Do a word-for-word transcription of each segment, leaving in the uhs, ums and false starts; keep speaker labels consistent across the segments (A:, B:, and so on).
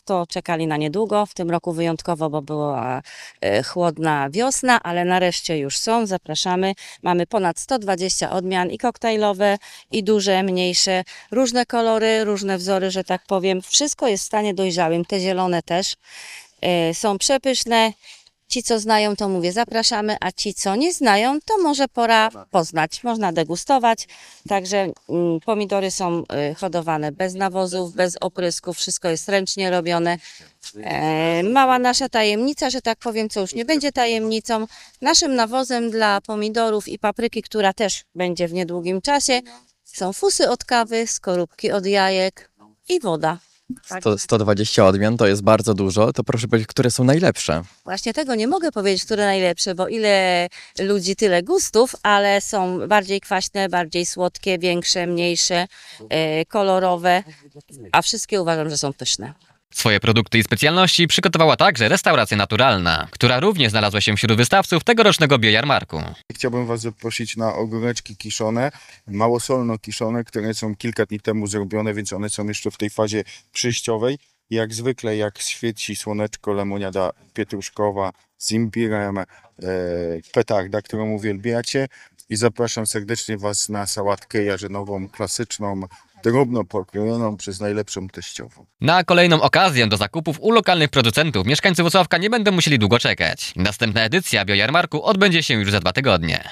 A: to czekali na niedługo. W tym roku wyjątkowo, bo była e, chłodna wiosna, ale nareszcie już są. Zapraszamy. Mamy ponad sto dwadzieścia odmian i koktajlowe, i duże, mniejsze, różne kolory, różne wzory, że tak powiem. Wszystko jest w stanie dojrzałym. Te zielone też e, są przepyszne. Ci, co znają, to mówię, zapraszamy, a ci, co nie znają, to może pora poznać. Można degustować. Także mm, pomidory są y, hodowane bez nawozów, bez oprysków. Wszystko jest ręcznie robione. E, mała nasza tajemnica, że tak powiem, co już nie będzie tajemnicą. Naszym nawozem dla pomidorów i papryki, która też będzie w niedługim czasie, są fusy od kawy, skorupki od jajek i woda.
B: sto, sto dwadzieścia odmian to jest bardzo dużo, to proszę powiedzieć, które są najlepsze.
A: Właśnie tego nie mogę powiedzieć, które najlepsze, bo ile ludzi, tyle gustów, ale są bardziej kwaśne, bardziej słodkie, większe, mniejsze, e, kolorowe, a wszystkie uważam, że są pyszne.
C: Swoje produkty i specjalności przygotowała także restauracja naturalna, która również znalazła się wśród wystawców tegorocznego biojarmarku.
D: Chciałbym Was zaprosić na ogóreczki kiszone, małosolno kiszone, które są kilka dni temu zrobione, więc one są jeszcze w tej fazie przyjściowej. Jak zwykle, jak świeci słoneczko, lemoniada pietruszkowa z imbirem, e, petarda, którą uwielbiacie. I zapraszam serdecznie Was na sałatkę jarzynową, klasyczną, drobno pokrojoną przez najlepszą teściową.
C: Na kolejną okazję do zakupów u lokalnych producentów mieszkańcy Włocławka nie będą musieli długo czekać. Następna edycja biojarmarku odbędzie się już za dwa tygodnie.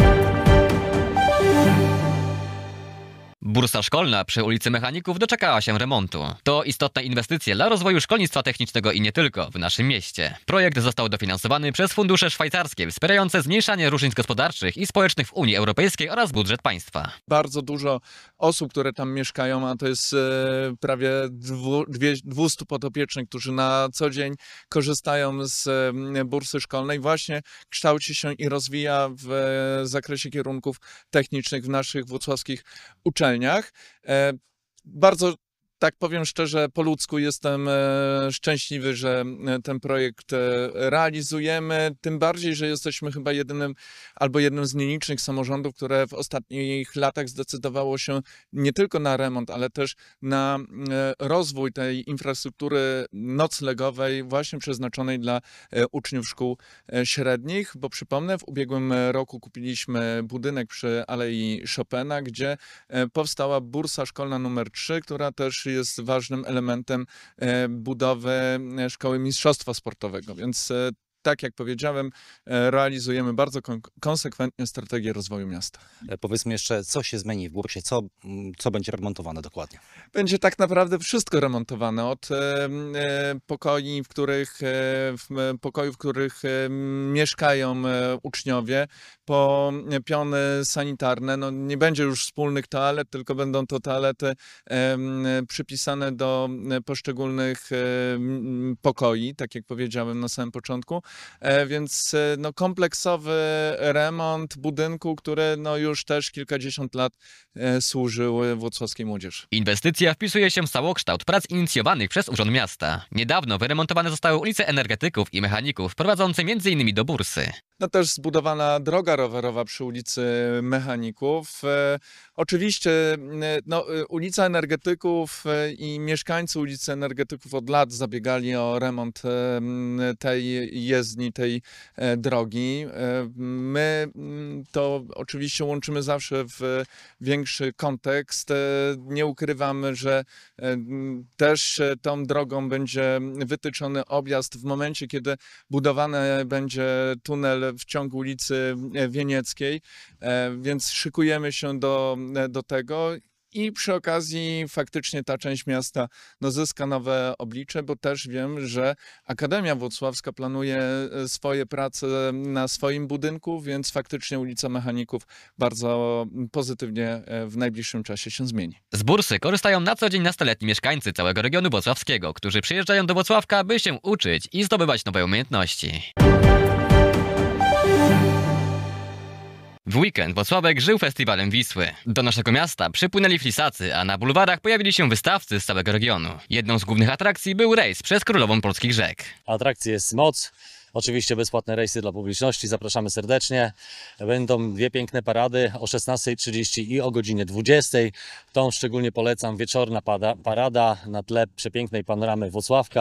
C: Bursa szkolna przy ulicy Mechaników doczekała się remontu. To istotna inwestycja dla rozwoju szkolnictwa technicznego i nie tylko w naszym mieście. Projekt został dofinansowany przez fundusze szwajcarskie wspierające zmniejszanie różnic gospodarczych i społecznych w Unii Europejskiej oraz budżet państwa.
E: Bardzo dużo osób, które tam mieszkają, a to jest e, prawie dwieście podopiecznych, którzy na co dzień korzystają z e, bursy szkolnej. Właśnie kształci się i rozwija w e, zakresie kierunków technicznych w naszych włocławskich uczelniach. E, bardzo, tak powiem szczerze, po ludzku jestem e, szczęśliwy, że ten projekt e, realizujemy, tym bardziej, że jesteśmy chyba jedynym albo jednym z nielicznych samorządów, które w ostatnich latach zdecydowało się nie tylko na remont, ale też na e, rozwój tej infrastruktury noclegowej właśnie przeznaczonej dla e, uczniów szkół e, średnich, bo przypomnę, w ubiegłym roku kupiliśmy budynek przy Alei Chopina, gdzie e, powstała bursa szkolna numer trzy, która też jest ważnym elementem budowy szkoły mistrzostwa sportowego, więc tak jak powiedziałem, realizujemy bardzo konsekwentnie strategię rozwoju miasta.
F: Powiedzmy jeszcze, co się zmieni w bursie, co, co będzie remontowane dokładnie?
E: Będzie tak naprawdę wszystko remontowane, od e, pokoi, w których, e, w pokoi, w których e, mieszkają e, uczniowie, po piony sanitarne. No, nie będzie już wspólnych toalet, tylko będą to toalety e, przypisane do poszczególnych e, pokoi, tak jak powiedziałem na samym początku. E, więc e, no, kompleksowy remont budynku, który no, już też kilkadziesiąt lat e, służył włocławskiej młodzieży.
C: Inwestycja wpisuje się w całokształt prac inicjowanych przez Urząd Miasta. Niedawno wyremontowane zostały ulice energetyków i mechaników, prowadzące między innymi do bursy.
E: No też zbudowana droga rowerowa przy ulicy Mechaników. E, oczywiście e, no, e, ulica Energetyków e, i mieszkańcy ulicy Energetyków od lat zabiegali o remont e, tej jezdni, tej e, drogi. E, my m, to oczywiście łączymy zawsze w większy kontekst. E, nie ukrywamy, że e, też e, tą drogą będzie wytyczony objazd w momencie, kiedy budowany będzie tunel w ciągu ulicy Wienieckiej, więc szykujemy się do, do tego i przy okazji faktycznie ta część miasta no, zyska nowe oblicze, bo też wiem, że Akademia Włocławska planuje swoje prace na swoim budynku, więc faktycznie ulica Mechaników bardzo pozytywnie w najbliższym czasie się zmieni.
C: Z bursy korzystają na co dzień nastoletni mieszkańcy całego regionu włocławskiego, którzy przyjeżdżają do Włocławka, by się uczyć i zdobywać nowe umiejętności. W weekend Włocławek żył festiwalem Wisły. Do naszego miasta przypłynęli flisacy, a na bulwarach pojawili się wystawcy z całego regionu. Jedną z głównych atrakcji był rejs przez Królową Polskich Rzek.
G: Atrakcji jest moc. Oczywiście bezpłatne rejsy dla publiczności, zapraszamy serdecznie. Będą dwie piękne parady o szesnastej trzydzieści i o godzinie dwudziestej. Tą szczególnie polecam, wieczorna parada na tle przepięknej panoramy Włocławka.